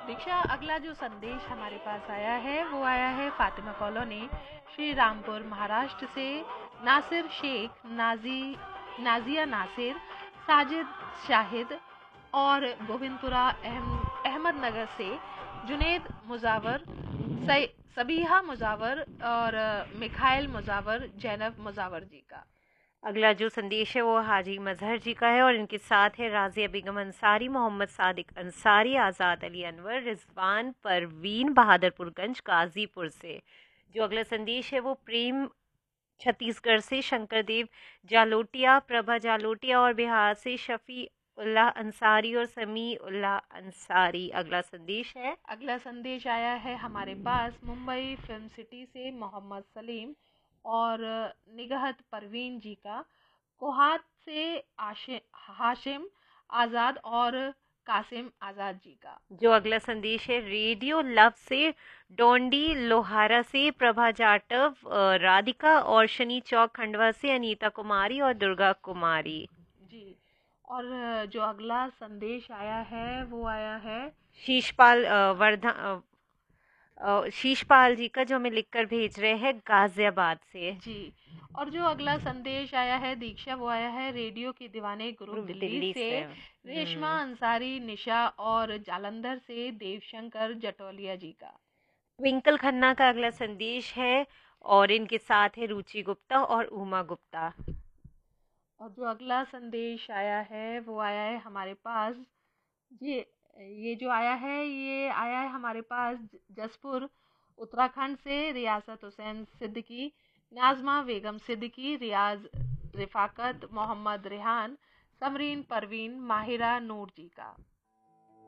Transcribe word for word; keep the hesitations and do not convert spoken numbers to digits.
दीक्षा, अगला जो संदेश हमारे पास आया है वो आया है फातिमा कॉलोनी, श्री रामपुर, महाराष्ट्र से। नासिर शेख, नाजी नाजिया नासिर, साजिद शाहिद और गोविंदपुरा अहम अहमदनगर से जुनेद मुजावर, सई- सबीहा मुजावर और मिखाइल मुजावर, जैनब मुजावर जी का। अगला जो संदेश है वो हाजी मजहर जी का है और इनके साथ है राजिया बेगम अंसारी, मोहम्मद सादिक अंसारी, आज़ाद अली अनवर, रिजवान परवीन, बहादुरपुरगंज गाजीपुर से। जो अगला संदेश है वो प्रेम छत्तीसगढ़ से, शंकर देव जालोटिया, प्रभा जालोटिया और बिहार से शफी उल्लाह अंसारी और समी उल्लाह अंसारी। अगला संदेश है अगला संदेश आया है हमारे पास मुंबई फिल्म सिटी से मोहम्मद सलीम और निगहत परवीन जी का। कोहात से आशि- हाशिम आज़ाद और कासिम आज़ाद जी का। जो अगला संदेश है रेडियो लव से डोंडी लोहारा से प्रभा जाटव, अ, राधिका और शनि चौक खंडवा से अनीता कुमारी और दुर्गा कुमारी। जी, और जो अगला संदेश आया है वो आया है शीशपाल अ, वर्धा अ, अ, शीशपाल जी का, जो हमें लिखकर भेज रहे हैं गाजियाबाद से। जी, और जो अगला संदेश आया है दीक्षा वो आया है रेडियो की दीवाने ग्रुप ग्रुप दिल्ली दिल्ली से। से। रेशमा हम्म अंसारी, निशा और जालंधर से देवशंकर जटोलिया जी का। ट्विंकल खन्ना का अगला संदेश है और इनके साथ है रुचि गुप्ता और उमा गुप्ता। और जो अगला संदेश आया है वो आया है हमारे पास, ये ये जो आया है ये आया है हमारे पास ज- जसपुर उत्तराखंड से। रियासत हुसैन सिद्दीकी, नाजमा बेगम सिद्दीकी, रियाज रिफाकत, मोहम्मद रेहान, समरीन परवीन, माहिरा नूर जी का।